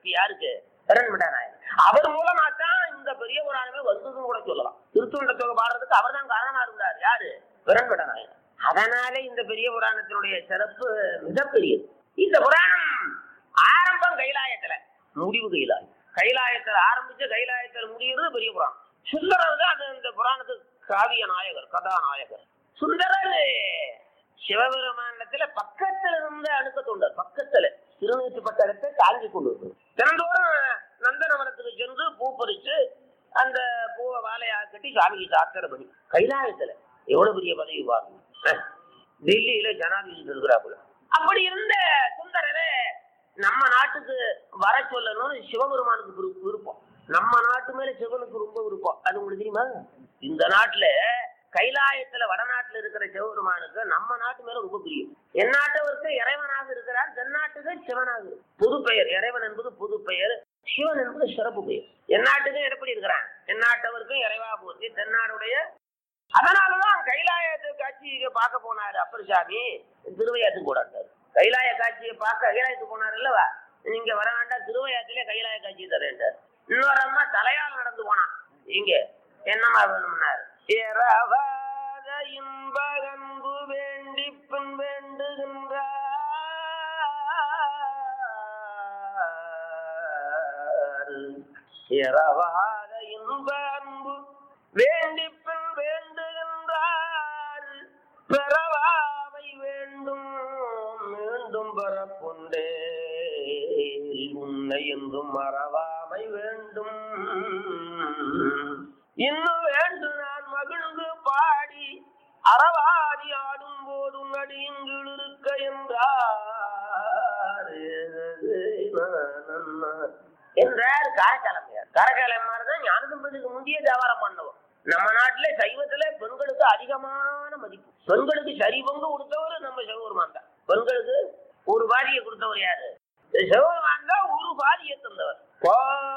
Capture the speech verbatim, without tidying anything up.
சக்தி யாருக்கு? இரண்மட நாயகர். அவர் மூலமா தான் இந்த பெரிய புராணமே வந்ததுன்னு கூட சொல்லலாம். திருத்தொண்ட தொகை பாடுறதுக்கு அவர் தான் காரணமா இருந்தார். யாரு? இரண்மட நாயகர். அதனால இந்த பெரிய புராணத்தினுடைய சிறப்பு மிகப்பெரியது. இந்த புராணம் ஆரம்பம் கைலாயத்துல, முடிவு கைலாயம். கைலாயத்துல ஆரம்பிச்சு கைலாயத்துல முடிகிறது பெரிய புராணம். சுந்தரர் தான் அது இந்த புராணத்துக்கு காவிய நாயகர், கதாநாயகர். சுந்தரர் சிவபெருமானத்துல பக்கத்துல இருந்த அணுக்க தொண்டர். பக்கத்துல திருநீற்றுப்பட்டத்தை தாங்கி கொண்டு வந்து தினந்தோறும் நந்தனவனத்துக்கு சென்று பூ பறிச்சு அந்த பூவை வாழையா கட்டி சாமிக்கு சாத்திர பணி. கைலாயத்துல எவ்வளவு பெரிய பதவி பாருங்க. டெல்லியில ஜனாதிபதி இருக்கிறாப்புல. அப்படி இருந்த சுந்தரரை நம்ம நாட்டுக்கு வர சொல்லணும்னு சிவபெருமானுக்கு விருப்பம். நம்ம நாட்டு மேல சிவனுக்கு ரொம்ப விருப்பம். அது உங்களுக்கு தெரியுமா? இந்த நாட்டுல கைலாயத்துல வடநாட்டுல இருக்கிற சிவபெருமானுக்கு நம்ம நாட்டு மேல ரொம்ப பிரியம். என் நாட்டவருக்கு இறைவனாக இருக்கிறார், தென்னாட்டுக்கு சிவனாக. புது பெயர் இறைவன் என்பது புது பெயர், சிவன் என்பது சிறப்பு பெயர். என் நாட்டுக்கும் எப்படி இருக்கிறான்? என் நாட்டவருக்கும் இறைவா போச்சு, தென்னாடுடைய. அதனாலதான் கைலாயத்து காட்சியை பார்க்க போனாரு அப்பர் சாமி. திருவையாத்துக்கு போடாட்டாரு. கைலாய காட்சியை பார்க்க கைலாயத்துக்கு போனாரு இல்லவா? நீங்க வர வேண்டாம், திருவையாத்திலே கைலாய காட்சி தரேன்ட்டார். இன்னொரு அம்மா தலையால் நடந்து போனான். இங்க என்னமா வேணும்னாரு. ஏறாவாத இன்பகன்பு வேண்டி பின் வேண்டுகின்றார். ஏறாவாத இன்ப அன்பு வேண்டி பின் வேண்டுகின்றார். பெறவாவை வேண்டும் மீண்டும் பெறப்புண்டே. உன்னை என்றும் மறவாமை வேண்டும். இன்னும் வேண்டு நான் மகிழ்ந்து பாடி அறவாடி ஆடும் போது நடியுங்கள் இருக்க என்றார் என்றார் காரைக்காலமையார். காரைக்காலமையார் தான் ஞானசம்பந்தத்துக்கு முந்தைய வியாபாரம் பண்ணவர். நம்ம நாட்டுல சைவத்துல பெண்களுக்கு அதிகமான மதிப்பு. பெண்களுக்கு சரி பங்கு கொடுத்தவர் நம்ம சிவபெருமான் தான். பெண்களுக்கு ஒரு பாதியை கொடுத்தவர் யாரு? சிவபெருமான் தான் ஒரு பாதியை தந்தவர்.